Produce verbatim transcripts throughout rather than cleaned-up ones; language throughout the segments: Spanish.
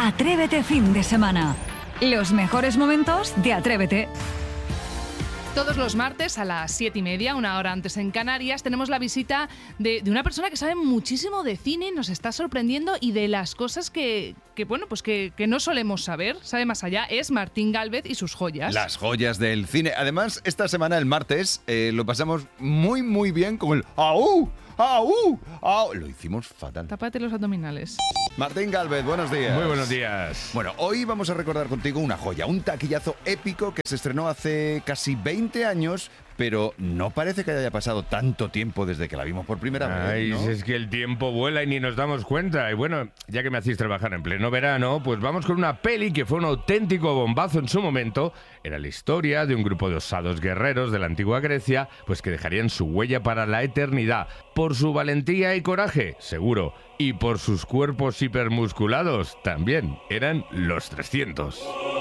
Atrévete fin de semana. Los mejores momentos de Atrévete. Todos los martes a las siete y media, una hora antes en Canarias, tenemos la visita de, de una persona que sabe muchísimo de cine, nos está sorprendiendo y de las cosas que, que bueno, pues que, que no solemos saber, sabe más allá, es Martín Gálvez y sus joyas. Las joyas del cine. Además, esta semana, el martes, eh, lo pasamos muy, muy bien con el ¡Au! ¡Au! ¡Au! Lo hicimos fatal. Tápate los abdominales. Martín Gálvez, buenos días. Muy buenos días. Bueno, hoy vamos a recordar contigo una joya, un taquillazo épico que se estrenó hace casi veinte años, pero no parece que haya pasado tanto tiempo desde que la vimos por primera Ay, vez, ¿no? es que el tiempo vuela y ni nos damos cuenta. Y bueno, ya que me hacéis trabajar en pleno verano, pues vamos con una peli que fue un auténtico bombazo en su momento. Era la historia de un grupo de osados guerreros de la antigua Grecia, pues que dejarían su huella para la eternidad. Por su valentía y coraje, seguro. Y por sus cuerpos hipermusculados, también. Eran los trescientos.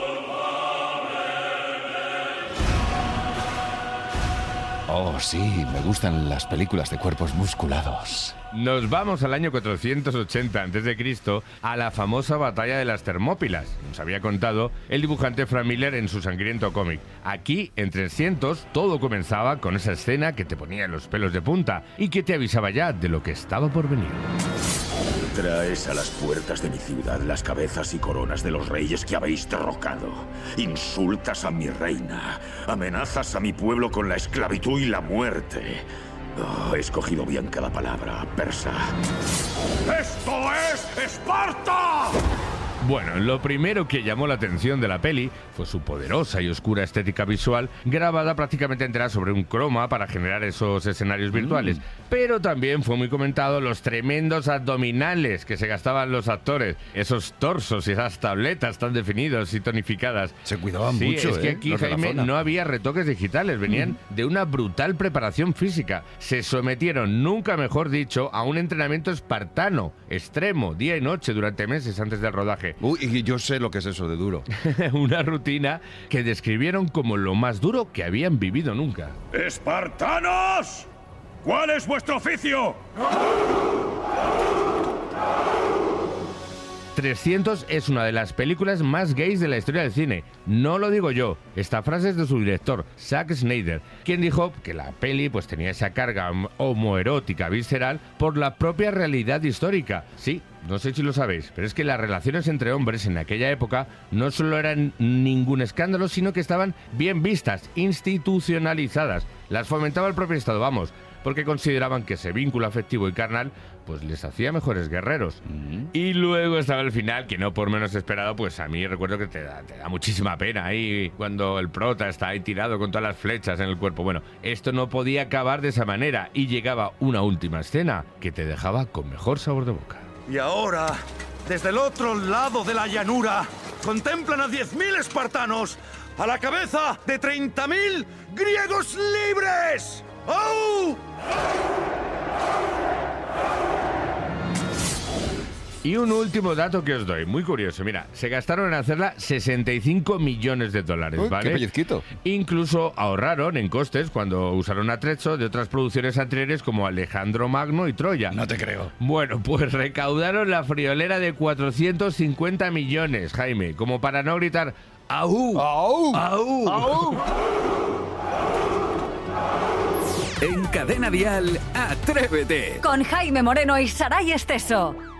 Oh, sí, me gustan las películas de cuerpos musculados. Nos vamos al año cuatrocientos ochenta antes de Cristo a la famosa batalla de las Termópilas. Nos había contado el dibujante Frank Miller en su sangriento cómic. Aquí, en trescientos, todo comenzaba con esa escena que te ponía los pelos de punta y que te avisaba ya de lo que estaba por venir. Traes a las puertas de mi ciudad las cabezas y coronas de los reyes que habéis derrocado. Insultas a mi reina. Amenazas a mi pueblo con la esclavitud y la muerte. Oh, he escogido bien cada palabra, persa. ¡Esto es Esparta! Bueno, lo primero que llamó la atención de la peli fue su poderosa y oscura estética visual, grabada prácticamente entera sobre un croma para generar esos escenarios virtuales. Mm. Pero también fue muy comentado los tremendos abdominales que se gastaban los actores, esos torsos y esas tabletas tan definidos y tonificadas. Se cuidaban sí, mucho, es que ¿eh? aquí, Los de la Jaime, zona. no había retoques digitales, venían mm. de una brutal preparación física. Se sometieron, nunca mejor dicho, a un entrenamiento espartano, extremo, día y noche, durante meses antes del rodaje. Uy, y yo sé lo que es eso de duro. Una rutina que describieron como lo más duro que habían vivido nunca. ¡Espartanos! ¿Cuál es vuestro oficio? trescientos es una de las películas más gays de la historia del cine. No lo digo yo. Esta frase es de su director, Zack Snyder, quien dijo que la peli pues tenía esa carga homoerótica visceral por la propia realidad histórica. Sí, no sé si lo sabéis, pero es que las relaciones entre hombres en aquella época no solo eran ningún escándalo, sino que estaban bien vistas, institucionalizadas. Las fomentaba el propio Estado, vamos, porque consideraban que ese vínculo afectivo y carnal pues les hacía mejores guerreros. Mm-hmm. Y luego estaba el final, que no por menos esperado, pues a mí recuerdo que te da, te da muchísima pena ahí cuando el prota está ahí tirado con todas las flechas en el cuerpo. Bueno, esto no podía acabar de esa manera y llegaba una última escena que te dejaba con mejor sabor de boca. Y ahora, desde el otro lado de la llanura, contemplan a diez mil espartanos a la cabeza de treinta mil griegos libres. ¡Oh! Y un último dato que os doy, muy curioso. Mira, se gastaron en hacerla sesenta y cinco millones de dólares, Uy, ¿vale? ¡Qué pellizquito! Incluso ahorraron en costes cuando usaron atrecho de otras producciones anteriores como Alejandro Magno y Troya. No te creo. Bueno, pues recaudaron la friolera de cuatrocientos cincuenta millones, Jaime, como para no gritar ¡Aú! ¡Aú! ¡Aú! ¡Aú! En Cadena Dial, Atrévete. Con Jaime Moreno y Saray Esteso.